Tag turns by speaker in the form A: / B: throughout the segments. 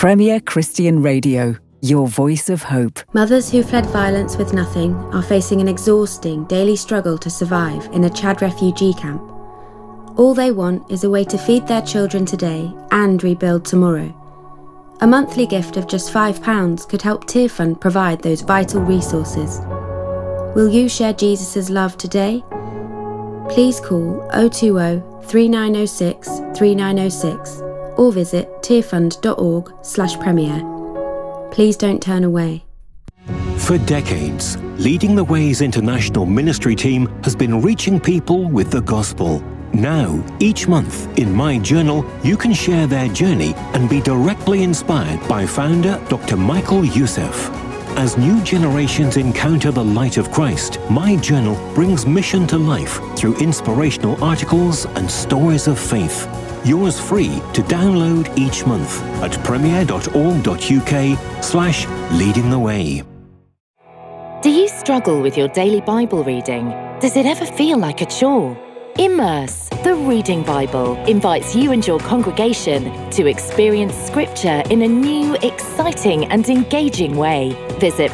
A: Premier Christian Radio, your voice of hope.
B: Mothers who fled violence with nothing are facing an exhausting daily struggle to survive in a Chad refugee camp. All they want is a way to feed their children today and rebuild tomorrow. A monthly gift of just £5 could help Tearfund provide those vital resources. Will you share Jesus' love today? Please call 020 3906 3906 or visit tearfund.org/premier. Please don't turn away.
C: For decades, Leading the Way's international ministry team has been reaching people with the gospel. Now, each month, in My Journal, you can share their journey and be directly inspired by founder Dr. Michael Youssef. As new generations encounter the light of Christ, My Journal brings mission to life through inspirational articles and stories of faith. Yours free to download each month at premier.org.uk/leadingtheway.
D: Do you struggle with your daily Bible reading? Does it ever feel like a chore? Immerse, the Reading Bible, invites you and your congregation to experience Scripture in a new, exciting and engaging way. Visit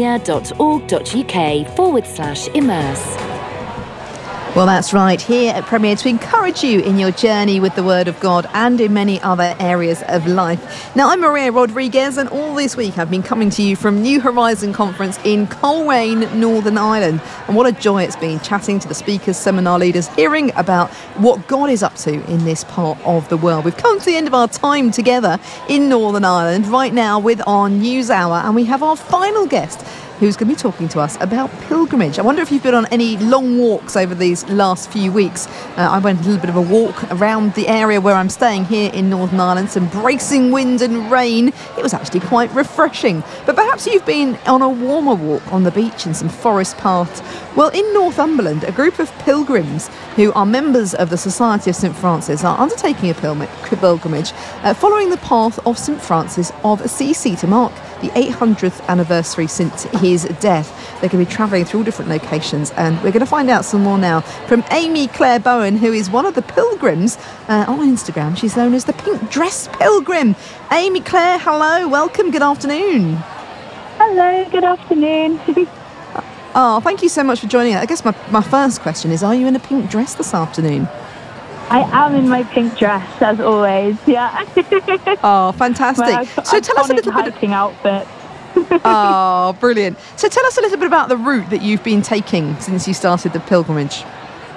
D: premier.org.uk/immerse.
E: Well, that's right, here at Premier to encourage you in your journey with the Word of God and in many other areas of life. Now, I'm Maria Rodriguez, and all this week I've been coming to you from New Horizon Conference in Coleraine, Northern Ireland. And what a joy it's been chatting to the speakers, seminar leaders, hearing about what God is up to in this part of the world. We've come to the end of our time together in Northern Ireland right now with our News Hour, and we have our final guest, who's going to be talking to us about pilgrimage. I wonder if you've been on any long walks over these last few weeks. I went a little bit of a walk around the area where I'm staying here in Northern Ireland, some bracing wind and rain. It was actually quite refreshing. But perhaps you've been on a warmer walk on the beach in some forest paths. Well, in Northumberland, a group of pilgrims who are members of the Society of St Francis are undertaking a pilgrimage following the path of St Francis of Assisi to mark the 800th anniversary since his death. They're going to be travelling through all different locations, and we're going to find out some more now from Amy Claire Bowen, who is one of the pilgrims on Instagram. She's known as the Pink Dress Pilgrim. Amy Claire, hello, welcome, good afternoon.
F: Hello, good afternoon.
E: Oh, thank you so much for joining us. I guess my first question is, are you in a pink dress this afternoon?
F: I am in my pink dress, as always, yeah.
E: Oh, fantastic. So tell us a little bit...
F: hiking outfit.
E: Oh, brilliant. So tell us a little bit about the route that you've been taking since you started the pilgrimage.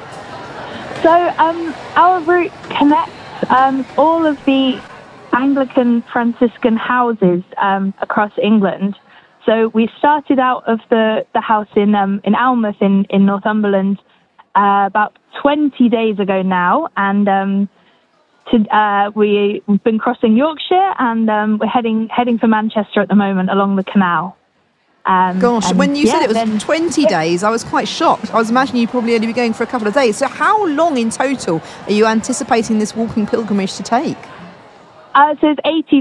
F: So our route connects all of the Anglican Franciscan houses across England. So we started out of the house in Almouth in Northumberland about 20 days ago now, and we've been crossing Yorkshire, and we're heading for Manchester at the moment along the canal.
E: Gosh, when you said it was 20 days, I was quite shocked. I was imagining you probably only be going for a couple of days. So how long in total are you anticipating this walking pilgrimage to take?
F: So it's 80